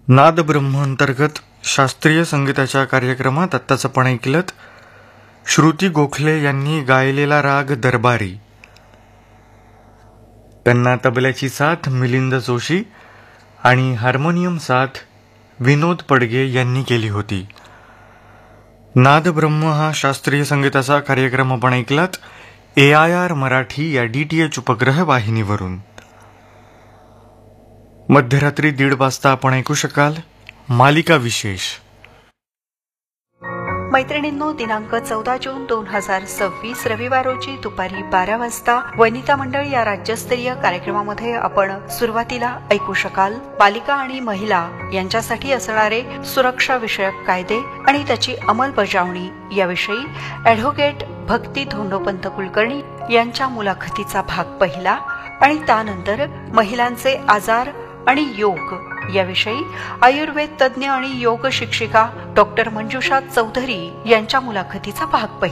नाद ब्रह्म अंतर्गत शास्त्रीय संगीताच्या कार्यक्रमात आत्ताच आपण ऐकलत श्रुती गोखले यांनी गायलेला राग दरबारी. त्यांना तबल्याची साथ मिलिंद जोशी आणि हार्मोनियम साथ विनोद पडगे यांनी केली होती. नाद ब्रह्म हा शास्त्रीय संगीताचा कार्यक्रम आपण ऐकलात AIR मराठी या DTH उपग्रह वाहिनीवरून. मध्यरात्री 1:30 वाजता आपण ऐकू शकाल मालिका विशेष. मैत्रिणींनो, दिनांक 14 जून 2026 रविवार रोजी दुपारी 12 वाजता वनिता मंडळ या राज्यस्तरीय कार्यक्रमामध्ये आपण सुरुवातीला ऐकू शकाल बालिका आणि महिला यांच्यासाठी असणारे सुरक्षा विषयक कायदे आणि त्याची अंमलबजावणी याविषयी ॲडव्होकेट भक्ती धोंडोपंत कुलकर्णी यांच्या मुलाखतीचा भाग पहिला आणि त्यानंतर महिलांचे आजार आणि योग याविषयी आयुर्वेद तज्ज्ञ आणि योग शिक्षिका डॉक्टर मंजुषा चौधरी यांच्या मुलाखतीचा भाग पहिला.